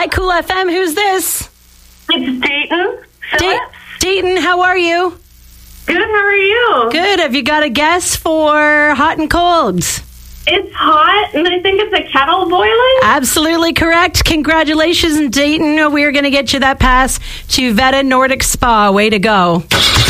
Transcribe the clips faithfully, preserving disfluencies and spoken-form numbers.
Hi, Cool F M. Who's this? It's Dayton. Da- Dayton, how are you? Good, how are you? Good. Have you got a guess for hot and cold? It's hot, and I think it's a kettle boiling. Absolutely correct. Congratulations, Dayton. We are going to get you that pass to Veta Nordic Spa. Way to go.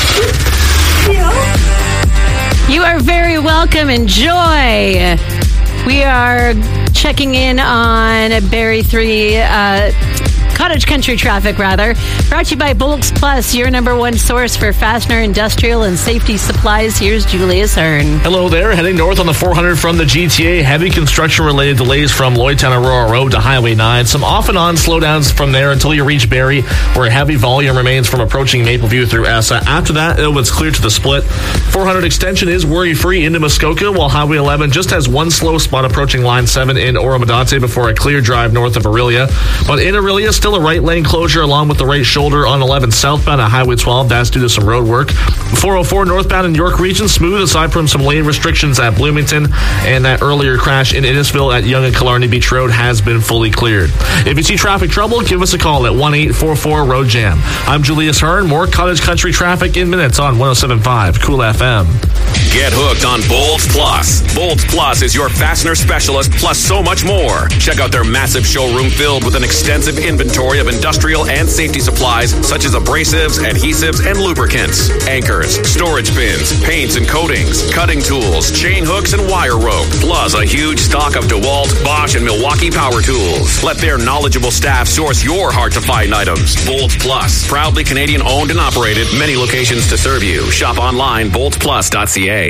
Yeah. You are very welcome. Enjoy. We are checking in on Barrie three, uh, Cottage Country traffic, rather. Brought to you by Bolts Plus, your number one source for fastener, industrial, and safety supplies. Here's Julius Hearn. Hello there. Heading north on the four hundred from the G T A. Heavy construction-related delays from Lloydtown Aurora Road to Highway nine. Some off and on slowdowns from there until you reach Barrie, where heavy volume remains from approaching Mapleview through Essa. After that, it was clear to the split. four hundred extension is worry-free into Muskoka, while Highway eleven just has one slow spot approaching Line seven in Oromadante before a clear drive north of Aurelia. But in Aurelia, still a right lane closure along with the right shoulder on eleven southbound at Highway twelve. That's due to some road work. four oh four northbound in York Region, smooth aside from some lane restrictions at Bloomington, and that earlier crash in Innisfil at Yonge and Killarney Beach Road has been fully cleared. If you see traffic trouble, give us a call at one eight four four road jam. I'm Julius Hearn. More Cottage Country traffic in minutes on one oh seven point five Cool F M. Get hooked on Bolts Plus. Bolts Plus is your fastener specialist, plus so much more. Check out their massive showroom filled with an extensive inventory of industrial and safety supplies such as abrasives, adhesives, and lubricants, anchors, storage bins, paints and coatings, cutting tools, chain hooks, and wire rope, plus a huge stock of DeWalt, Bosch, and Milwaukee power tools. Let their knowledgeable staff source your hard-to-find items. Bolts Plus, proudly Canadian-owned and operated, many locations to serve you. Shop online, bolts plus dot c a.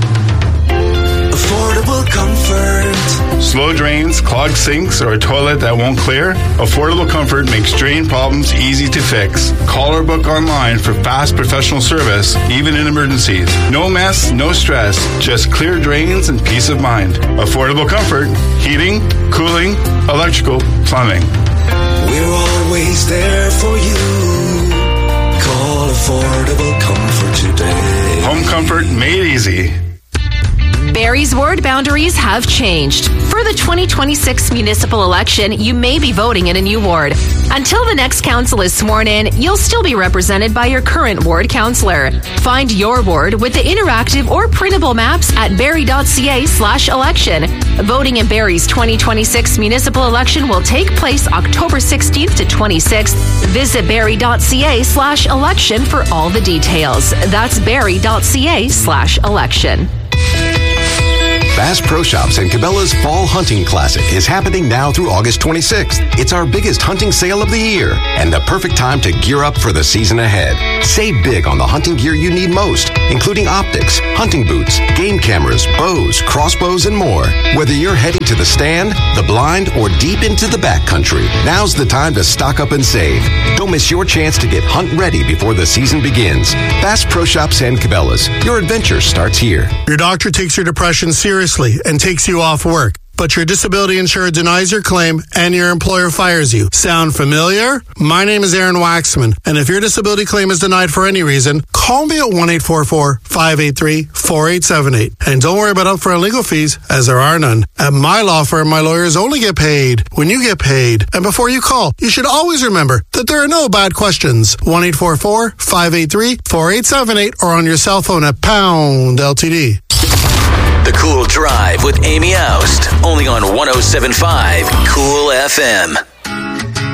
Affordable comfort. Slow drains, clogged sinks, or a toilet that won't clear? Affordable Comfort makes drain problems easy to fix. Call or book online for fast professional service, even in emergencies. No mess, no stress, just clear drains and peace of mind. Affordable Comfort, heating, cooling, electrical, plumbing. We're always there for you. Call Affordable Comfort today. Home comfort made easy. Barrie's ward boundaries have changed. For the twenty twenty-six municipal election, you may be voting in a new ward. Until the next council is sworn in, you'll still be represented by your current ward councillor. Find your ward with the interactive or printable maps at barrie.ca slash election. Voting in Barrie's twenty twenty-six municipal election will take place October sixteenth to twenty-sixth. Visit barrie.ca slash election for all the details. That's barrie.ca slash election. Bass Pro Shops and Cabela's Fall Hunting Classic is happening now through August twenty-sixth. It's our biggest hunting sale of the year and the perfect time to gear up for the season ahead. Save big on the hunting gear you need most, including optics, hunting boots, game cameras, bows, crossbows, and more. Whether you're heading to the stand, the blind, or deep into the backcountry, now's the time to stock up and save. Don't miss your chance to get hunt ready before the season begins. Bass Pro Shops and Cabela's. Your adventure starts here. Your doctor takes your depression seriously and takes you off work, but your disability insurer denies your claim and your employer fires you. Sound familiar? My name is Aaron Waxman, and if your disability claim is denied for any reason, call me at one eight four four, five eight three, four eight seven eight. And don't worry about upfront legal fees, as there are none. At my law firm, my lawyers only get paid when you get paid. And before you call, you should always remember that there are no bad questions. one eight four four, five eight three, four eight seven eight or on your cell phone at pound L T D. The Cool Drive with Amy Oust, only on one oh seven point five Cool F M.